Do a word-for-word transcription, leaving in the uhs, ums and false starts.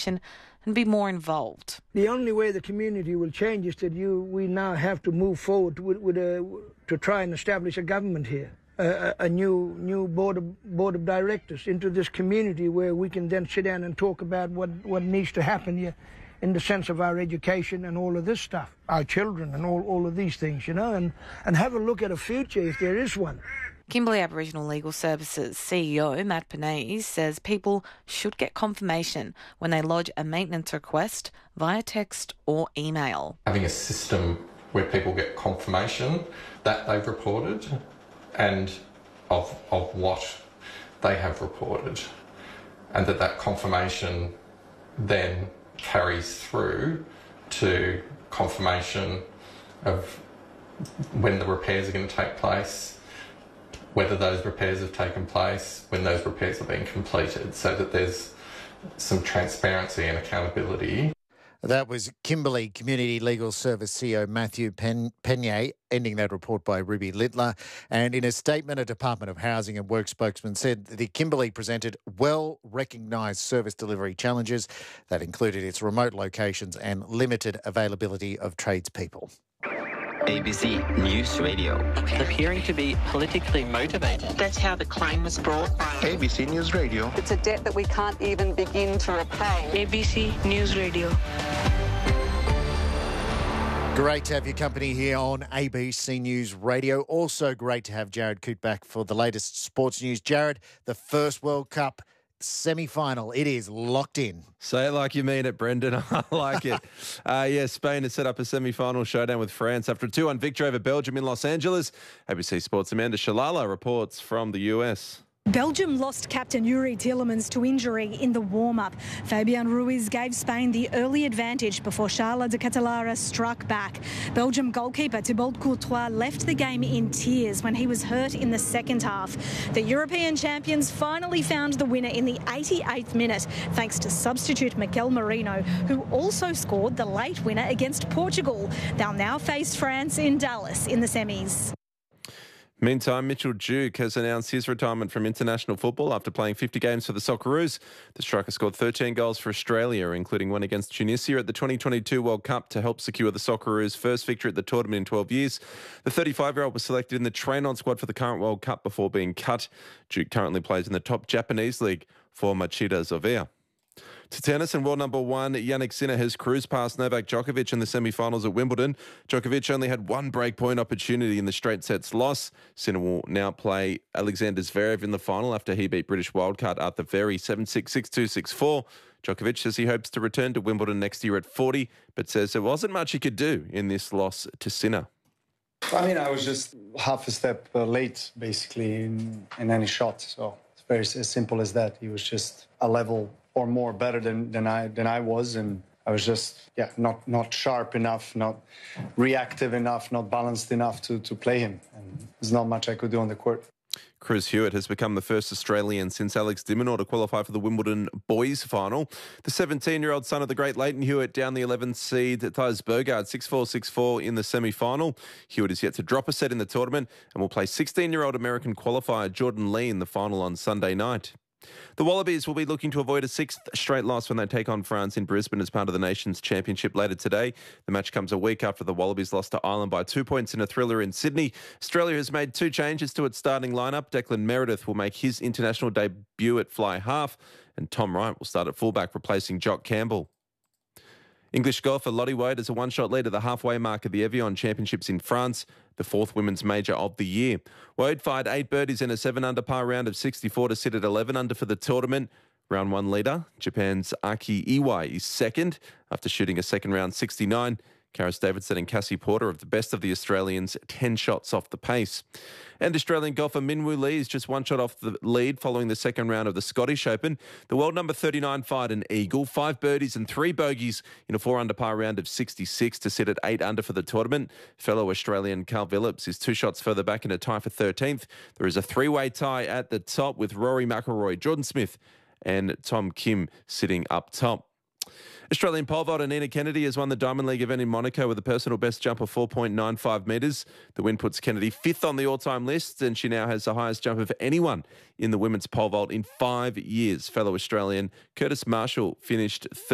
information and be more involved. The only way the community will change is that you, we now have to move forward with, with a, to try and establish a government here, a, a new new board of, board of directors into this community where we can then sit down and talk about what, what needs to happen here in the sense of our education and all of this stuff, our children and all, all of these things, you know, and, and have a look at a future if there is one. Kimberley Aboriginal Legal Services C E O Matt Penese says people should get confirmation when they lodge a maintenance request via text or email. Having a system where people get confirmation that they've reported and of, of what they have reported, and that that confirmation then carries through to confirmation of when the repairs are going to take place, whether those repairs have taken place, when those repairs are being completed, so that there's some transparency and accountability. That was Kimberley Community Legal Service C E O Matthew Pen- Penier, ending that report by Ruby Littler. And in a statement, a Department of Housing and Work spokesman said that the Kimberley presented well-recognised service delivery challenges that included its remote locations and limited availability of tradespeople. A B C News Radio. Appearing to be politically motivated. That's how the claim was brought. A B C News Radio. It's a debt that we can't even begin to repay. A B C News Radio. Great to have your company here on A B C News Radio. Also great to have Jared Coote back for the latest sports news. Jared, the first World Cup semi-final, it is locked in. Say it like you mean it, Brendan. I like it. uh, yeah, Spain has set up a semi-final showdown with France after a two one victory over Belgium in Los Angeles. A B C Sports' Amanda Shalala reports from the U S. Belgium lost captain Yuri Tielemans to injury in the warm-up. Fabian Ruiz gave Spain the early advantage before Charles de Catalara struck back. Belgium goalkeeper Thibaut Courtois left the game in tears when he was hurt in the second half. The European champions finally found the winner in the eighty-eighth minute, thanks to substitute Mikel Merino, who also scored the late winner against Portugal. They'll now face France in Dallas in the semis. Meantime, Mitchell Duke has announced his retirement from international football after playing fifty games for the Socceroos. The striker scored thirteen goals for Australia, including one against Tunisia at the twenty twenty-two World Cup to help secure the Socceroos' first victory at the tournament in twelve years. The thirty-five-year-old was selected in the train-on squad for the current World Cup before being cut. Duke currently plays in the top Japanese league for Machida Zovea. To tennis, and world number one, Jannik Sinner has cruised past Novak Djokovic in the semi-finals at Wimbledon. Djokovic only had one breakpoint opportunity in the straight sets loss. Sinner will now play Alexander Zverev in the final after he beat British wildcard Arthur Ferry seven six, six two, six four. Djokovic says he hopes to return to Wimbledon next year at forty, but says there wasn't much he could do in this loss to Sinner. I mean, I was just half a step uh, late, basically, in, in any shot. So it's very as simple as that. He was just a level or more better than, than I than I was, and I was just yeah not not sharp enough, not reactive enough, not balanced enough to to play him. And there's not much I could do on the court. Chris Hewitt has become the first Australian since Alex de Minaur to qualify for the Wimbledon boys final. The seventeen-year-old son of the great Leighton Hewitt down the eleventh seed Thijs Bergaard six four, six four in the semi-final. Hewitt is yet to drop a set in the tournament and will play sixteen-year-old American qualifier Jordan Lee in the final on Sunday night. The Wallabies will be looking to avoid a sixth straight loss when they take on France in Brisbane as part of the Nations Championship later today. The match comes a week after the Wallabies lost to Ireland by two points in a thriller in Sydney. Australia has made two changes to its starting lineup. Declan Meredith will make his international debut at fly half, and Tom Wright will start at fullback, replacing Jock Campbell. English golfer Lottie Wade has a one-shot lead at the halfway mark of the Evian Championships in France, the fourth women's major of the year. Wade fired eight birdies in a seven-under par round of sixty-four to sit at eleven under for the tournament. Round one leader, Japan's Aki Iwai, is second after shooting a second-round sixty-nine. Karis Davidson and Cassie Porter have the best of the Australians, ten shots off the pace. And Australian golfer Minwoo Lee is just one shot off the lead following the second round of the Scottish Open. The world number thirty-nine fired an eagle, five birdies and three bogeys in a four-under par round of sixty-six to sit at eight under for the tournament. Fellow Australian Carl Phillips is two shots further back in a tie for thirteenth. There is a three-way tie at the top with Rory McIlroy, Jordan Smith and Tom Kim sitting up top. Australian pole vaulter Nina Kennedy has won the Diamond League event in Monaco with a personal best jump of four point nine five metres. The win puts Kennedy fifth on the all-time list, and she now has the highest jump of anyone in the women's pole vault in five years. Fellow Australian Curtis Marshall finished third.